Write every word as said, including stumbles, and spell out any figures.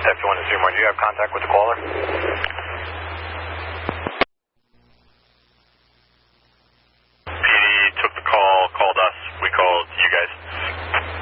Type two one to Zero one, do you have contact with the caller?